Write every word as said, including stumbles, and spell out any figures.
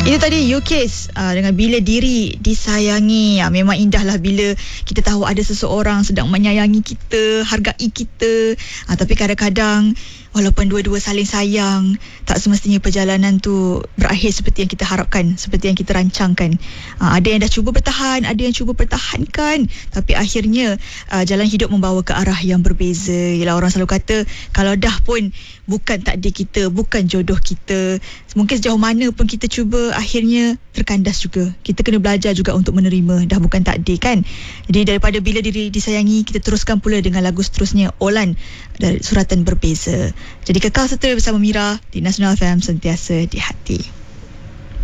Itu tadi U-Case uh, dengan Bila Diri Disayangi. uh, Memang indahlah bila kita tahu ada seseorang sedang menyayangi kita, hargai kita. uh, Tapi kadang-kadang walaupun dua-dua saling sayang, tak semestinya perjalanan tu berakhir seperti yang kita harapkan, seperti yang kita rancangkan. uh, Ada yang dah cuba bertahan, ada yang cuba pertahankan, tapi akhirnya uh, jalan hidup membawa ke arah yang berbeza. Yelah, orang selalu kata kalau dah pun bukan takdir kita, bukan jodoh kita, mungkin sejauh mana pun kita cuba, akhirnya terkandas juga. Kita kena belajar juga untuk menerima dah bukan takdir, kan. Jadi daripada Bila Diri Disayangi, kita teruskan pula dengan lagu seterusnya, Olan dari Suratan Berbeza. Jadi kekal setia bersama Mira di Nasional F M, sentiasa di hati.